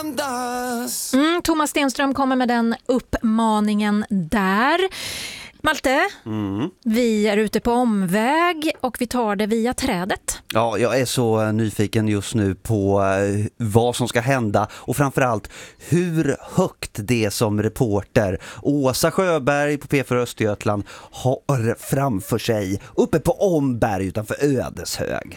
Thomas Stenström kommer med den uppmaningen där. Malte, vi är ute på omväg och vi tar det via trädet. Ja, jag är så nyfiken just nu på vad som ska hända och framförallt hur högt det som reporter Åsa Sjöberg på P4 Östergötland har framför sig uppe på Omberg utanför Ödeshög.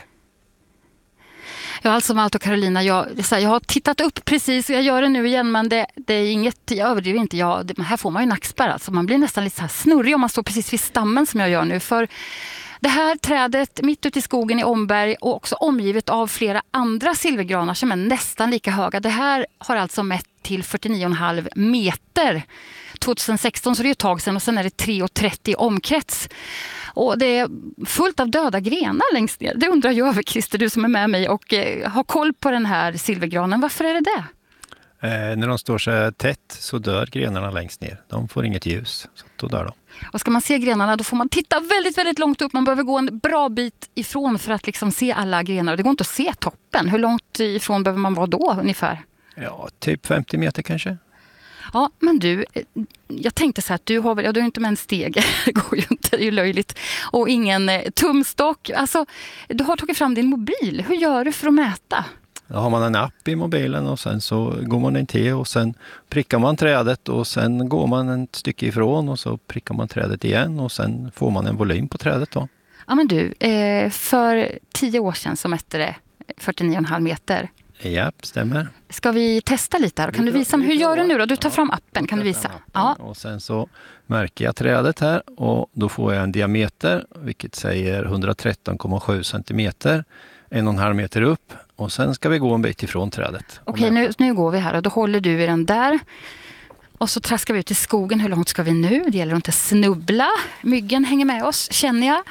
Ja, alltså Malte och Carolina, jag har tittat upp precis och jag gör det nu igen, men det är inget, jag överdriver inte. Här får man ju nackspärr, alltså man blir nästan lite så här snurrig om man står precis vid stammen som jag gör nu. För det här trädet mitt ute i skogen i Omberg och också omgivet av flera andra silvergranar som är nästan lika höga. Det här har alltså mätt till 49,5 meter 2016, så det är ett tag sedan, och sen är det 3,30 omkrets. Och det är fullt av döda grenar längst ner. Det undrar jag över, Christer, du som är med mig och har koll på den här silvergranen. Varför är det det? När de står så tätt så dör grenarna längst ner. De får inget ljus, så då dör de. Och ska man se grenarna då får man titta väldigt, väldigt långt upp. Man behöver gå en bra bit ifrån för att liksom se alla grenar. Det går inte att se toppen. Hur långt ifrån behöver man vara då ungefär? Ja, typ 50 meter kanske. Ja, men du, jag tänkte så här att du har inte med en steg, det går ju inte, det är ju löjligt, och ingen tumstock. Alltså, du har tagit fram din mobil. Hur gör du för att mäta? Då har man en app i mobilen och sen så går man in till och sen prickar man trädet och sen går man ett stycke ifrån och så prickar man trädet igen och sen får man en volym på trädet då. Ja, men du, för 10 år sedan så mätte det 49,5 meter. Ja, stämmer. Ska vi testa lite här? Kan du visa mig? Hur gör du nu då? Du tar fram appen, kan du visa? Ja. Och sen så märker jag trädet här och då får jag en diameter, vilket säger 113,7 centimeter, 1,5 meter upp, och sen ska vi gå en bit ifrån trädet. Okej, nu går vi här och då håller du i den där. Och så traskar vi ut i skogen. Hur långt ska vi nu? Det gäller att inte snubbla. Myggen hänger med oss, känner jag.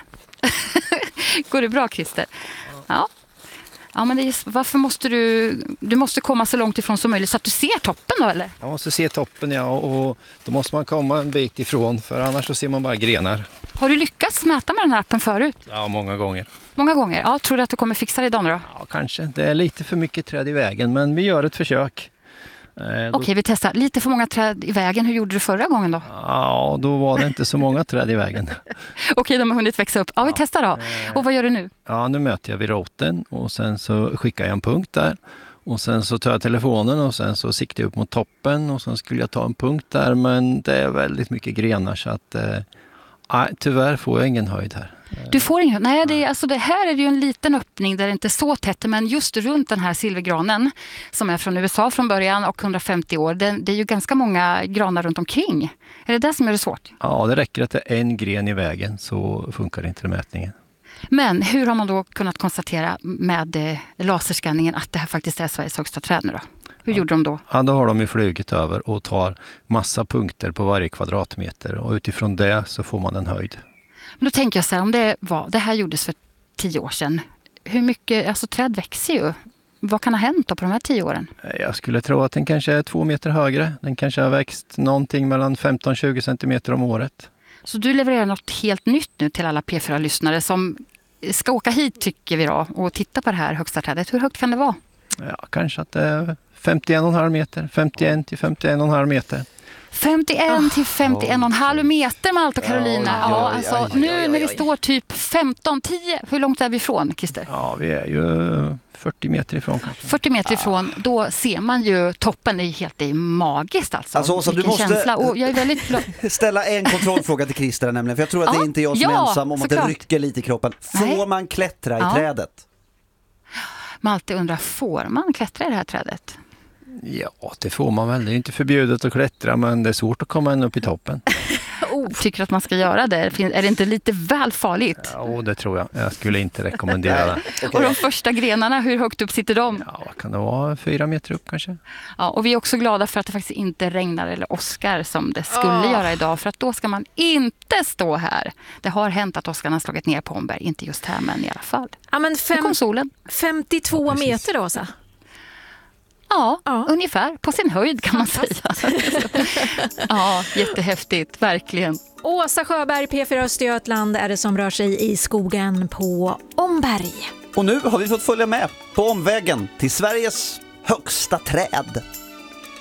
Går det bra, Christer? Ja. Ja, men varför måste du måste komma så långt ifrån som möjligt så att du ser toppen då, eller? Jag måste se toppen, ja, och då måste man komma en bit ifrån, för annars så ser man bara grenar. Har du lyckats mäta med den här appen förut? Ja, många gånger. Många gånger? Ja, tror du att du kommer fixa det idag då? Ja, kanske. Det är lite för mycket träd i vägen, men vi gör ett försök. Okej, vi testar. Lite för många träd i vägen. Hur gjorde du förra gången då? Ja, då var det inte så många träd i vägen. Okej, de har hunnit växa upp. Ja, vi testar då. Och vad gör du nu? Ja, nu möter jag vid roten och sen så skickar jag en punkt där. Och sen så tar jag telefonen och sen så siktar jag upp mot toppen och sen skulle jag ta en punkt där, men det är väldigt mycket grenar så att tyvärr får jag ingen höjd här. Du får ingen. Nej, det här är ju en liten öppning där det inte är så tätt, men just runt den här silvergranen som är från USA från början och 150 år, det är ju ganska många granar runt omkring. Är det det som gör det svårt? Ja, det räcker att det är en gren i vägen så funkar inte mätningen. Men hur har man då kunnat konstatera med laserskanningen att det här faktiskt är Sveriges högsta träd nu då? Hur gjorde de då? Ja, då har de ju flugit över och tar massa punkter på varje kvadratmeter och utifrån det så får man en höjd. Men då tänker jag så här, om det här gjordes för 10 år sedan, hur mycket, alltså träd växer ju. Vad kan ha hänt då på de här 10 åren? Jag skulle tro att den kanske är 2 meter högre. Den kanske har växt någonting mellan 15-20 centimeter om året. Så du levererar något helt nytt nu till alla P4-lyssnare som ska åka hit, tycker vi då, och titta på det här högsta trädet. Hur högt kan det vara? Ja, kanske att det är 51,5 meter. 51 till 51,5 meter. 51 till 51,5 meter, Malte och Carolina. Nu när vi står typ 15-10, hur långt är vi ifrån, Christer? Ja, vi är ju 40 meter ifrån kanske. 40 meter ifrån, då ser man ju toppen. Det är magiskt alltså. Så du måste och jag är väldigt ställa en kontrollfråga till Christer nämligen, för jag tror att det är inte jag som är ensam om att det rycker lite i kroppen. Får man klättra i trädet? Malte undrar, får man klättra i det här trädet? Ja, det får man väl. Det är inte förbjudet att klättra, men det är svårt att komma ända upp i toppen. Tycker att man ska göra det? Är det inte lite väl farligt? Ja, det tror jag. Jag skulle inte rekommendera det. Och de första grenarna, hur högt upp sitter de? Ja, kan det vara 4 meter upp kanske? Ja, och vi är också glada för att det faktiskt inte regnar eller åskar som det skulle göra idag. För att då ska man inte stå här. Det har hänt att åskarna har slagit ner på Omberg. Inte just här, men i alla fall. Ja, men kom solen. 52 meter då, så. Ja, ungefär. På sin höjd kan man säga. Ja, jättehäftigt. Verkligen. Åsa Sjöberg, P4 Östergötland, är det som rör sig i skogen på Omberg. Och nu har vi fått följa med på omvägen till Sveriges högsta träd.